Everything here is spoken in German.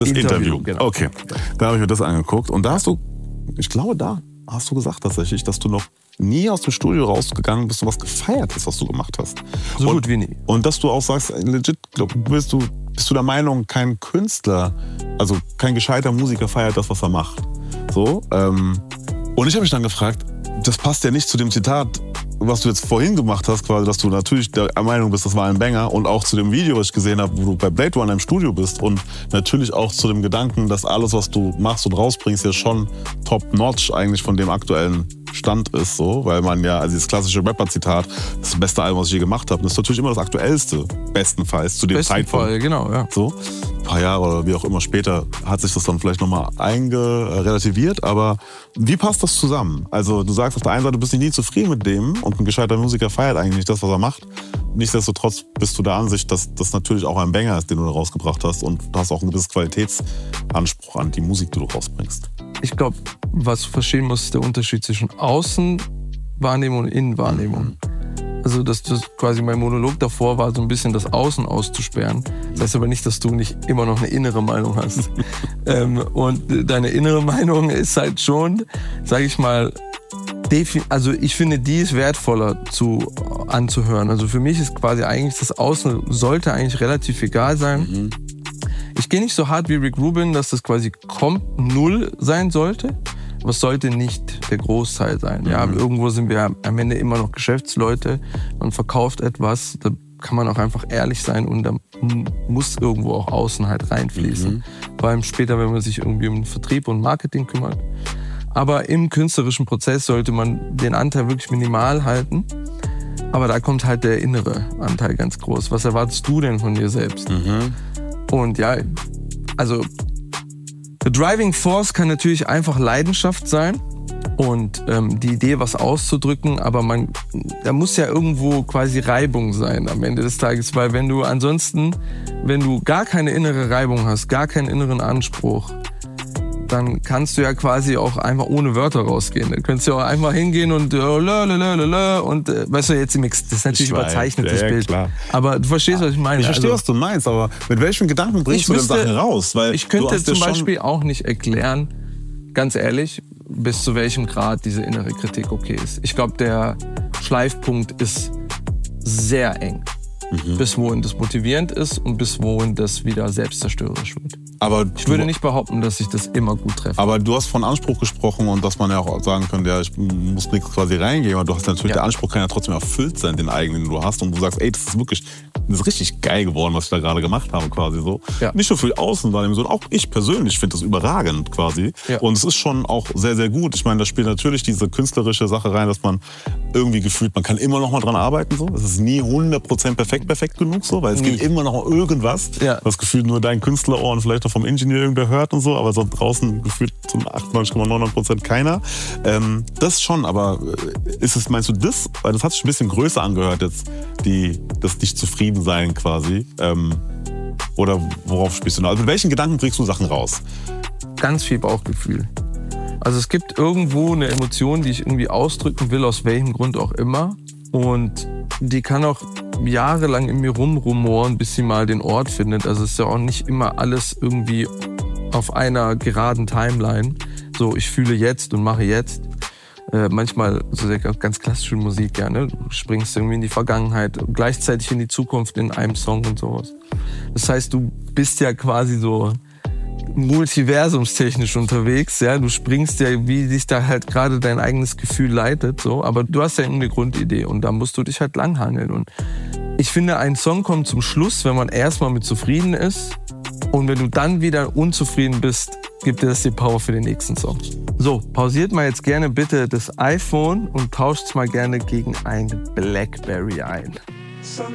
Das Interview. Genau. Okay, da habe ich mir das angeguckt. Und da hast du, ich glaube, da hast du gesagt tatsächlich, dass du noch nie aus dem Studio rausgegangen bist und was gefeiert hast, was du gemacht hast. So gut wie nie. Und dass du auch sagst, legit, bist du der Meinung, kein Künstler, also kein gescheiter Musiker feiert das, was er macht. So. Und ich habe mich dann gefragt, das passt ja nicht zu dem Zitat, was du jetzt vorhin gemacht hast, quasi, dass du natürlich der Meinung bist, das war ein Banger, und auch zu dem Video, was ich gesehen habe, wo du bei Blade Runner im Studio bist, und natürlich auch zu dem Gedanken, dass alles, was du machst und rausbringst, ja schon top-notch eigentlich von dem aktuellen Stand ist, so, weil man ja, also dieses klassische Rapper-Zitat, das beste Album, was ich je gemacht habe, das ist natürlich immer das aktuellste, bestenfalls, zu dem Zeitpunkt. Fall, genau, ja. So, ein paar Jahre oder wie auch immer später hat sich das dann vielleicht nochmal relativiert, aber wie passt das zusammen? Also du sagst auf der einen Seite, du bist nie zufrieden mit dem, und ein gescheiter Musiker feiert eigentlich nicht das, was er macht. Nichtsdestotrotz bist du der Ansicht, dass das natürlich auch ein Banger ist, den du da rausgebracht hast, und du hast auch einen gewissen Qualitätsanspruch an die Musik, die du rausbringst. Ich glaube, was du verstehen musst, ist der Unterschied zwischen Außenwahrnehmung und Innenwahrnehmung. Also das quasi mein Monolog davor war, so ein bisschen das Außen auszusperren. Das heißt aber nicht, dass du nicht immer noch eine innere Meinung hast. Und deine innere Meinung ist halt schon, sage ich mal, also ich finde, die ist wertvoller anzuhören. Also für mich ist quasi eigentlich das Außen sollte eigentlich relativ egal sein. Ich gehe nicht so hart wie Rick Rubin, dass das quasi null sein sollte. Aber es sollte nicht der Großteil sein. Ja, irgendwo sind wir am Ende immer noch Geschäftsleute. Man verkauft etwas, da kann man auch einfach ehrlich sein, und da muss irgendwo auch außen halt reinfließen. Vor allem später, wenn man sich irgendwie um Vertrieb und Marketing kümmert. Aber im künstlerischen Prozess sollte man den Anteil wirklich minimal halten. Aber da kommt halt der innere Anteil ganz groß. Was erwartest du denn von dir selbst? Und ja, also the driving force kann natürlich einfach Leidenschaft sein und die Idee, was auszudrücken, aber da muss ja irgendwo quasi Reibung sein am Ende des Tages, weil wenn du gar keine innere Reibung hast, gar keinen inneren Anspruch, dann kannst du ja quasi auch einfach ohne Wörter rausgehen. Dann könntest du auch einfach hingehen und weißt du, jetzt das ist natürlich überzeichnetes Bild. Klar. Aber du verstehst, was ich meine. Ich verstehe, was du meinst, aber mit welchen Gedanken bringst du denn Sachen raus? Weil ich könnte zum Beispiel auch nicht erklären, ganz ehrlich, bis zu welchem Grad diese innere Kritik okay ist. Ich glaube, der Schleifpunkt ist sehr eng. Bis wohin das motivierend ist und bis wohin das wieder selbstzerstörerisch wird. Aber ich würde nicht behaupten, dass ich das immer gut treffe. Aber du hast von Anspruch gesprochen, und dass man ja auch sagen könnte, ja, ich muss nichts quasi reingeben. Aber du hast natürlich, der Anspruch kann ja trotzdem erfüllt sein, den eigenen, den du hast. Und du sagst, ey, das ist richtig geil geworden, was ich da gerade gemacht habe, quasi so. Ja. Nicht nur für die Außenwahrnehmung, sondern auch ich persönlich finde das überragend quasi. Ja. Und es ist schon auch sehr, sehr gut. Ich meine, da spielt natürlich diese künstlerische Sache rein, dass man irgendwie gefühlt, man kann immer noch mal dran arbeiten. So. Es ist nie 100% perfekt genug, so, weil es gibt immer noch irgendwas, was gefühlt nur dein Künstlerohr und vielleicht auch vom Ingenieur irgendwer hört und so, aber so draußen gefühlt zu 98,99% keiner. Das schon, aber meinst du das? Weil das hat sich ein bisschen größer angehört jetzt, das Nicht-Zufrieden-Sein quasi. Oder worauf spielst du noch? Also mit welchen Gedanken bringst du Sachen raus? Ganz viel Bauchgefühl. Also es gibt irgendwo eine Emotion, die ich irgendwie ausdrücken will, aus welchem Grund auch immer. Und die kann auch jahrelang in mir rumrumoren, bis sie mal den Ort findet. Also es ist ja auch nicht immer alles irgendwie auf einer geraden Timeline. So, ich fühle jetzt und mache jetzt. Manchmal so ganz klassische Musik, ja, ne? Du springst irgendwie in die Vergangenheit, gleichzeitig in die Zukunft in einem Song und sowas. Das heißt, du bist ja quasi so multiversumstechnisch unterwegs, ja, du springst ja, wie sich da halt gerade dein eigenes Gefühl leitet, so, aber du hast ja eine Grundidee und da musst du dich halt langhangeln. Und ich finde, ein Song kommt zum Schluss, wenn man erstmal mit zufrieden ist, und wenn du dann wieder unzufrieden bist, gibt dir das die Power für den nächsten Song. So, pausiert mal jetzt gerne bitte das iPhone und tauscht es mal gerne gegen ein Blackberry ein.